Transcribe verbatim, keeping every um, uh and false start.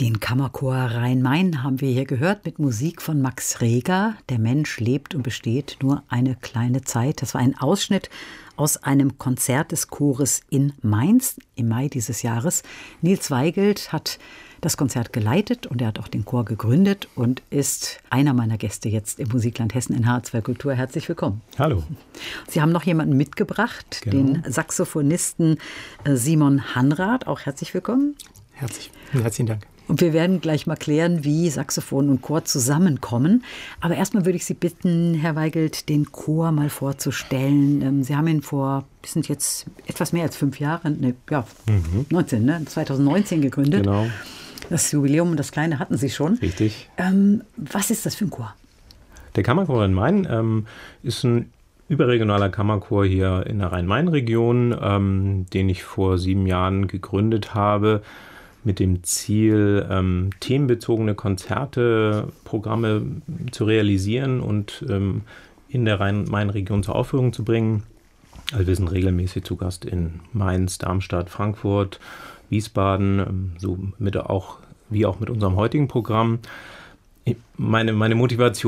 Den Kammerchor Rhein-Main haben wir hier gehört mit Musik von Max Reger. Der Mensch lebt und besteht nur eine kleine Zeit. Das war ein Ausschnitt aus einem Konzert des Chores in Mainz im Mai dieses Jahres. Nils Weigelt hat das Konzert geleitet und er hat auch den Chor gegründet und ist einer meiner Gäste jetzt im Musikland Hessen in H R zwei Kultur. Herzlich willkommen. Hallo. Sie haben noch jemanden mitgebracht, Genau. Den Saxophonisten Simon Hanrath. Auch herzlich willkommen. Herzlich, herzlichen Dank. Und wir werden gleich mal klären, wie Saxophon und Chor zusammenkommen. Aber erstmal würde ich Sie bitten, Herr Weigelt, den Chor mal vorzustellen. Sie haben ihn vor, das sind jetzt etwas mehr als fünf Jahre, ne, ja, mhm. neunzehn, ne, zwanzig neunzehn gegründet. Genau. Das Jubiläum und das Kleine hatten Sie schon. Richtig. Ähm, was ist das für ein Chor? Der Kammerchor Rhein-Main ähm, ist ein überregionaler Kammerchor hier in der Rhein-Main-Region, ähm, den ich vor sieben Jahren gegründet habe, mit dem Ziel, ähm, themenbezogene Konzerte, Programme zu realisieren und ähm, in der Rhein-Main-Region zur Aufführung zu bringen. Also wir sind regelmäßig zu Gast in Mainz, Darmstadt, Frankfurt, Wiesbaden, ähm, so mit auch, wie auch mit unserem heutigen Programm. Meine, meine Motivation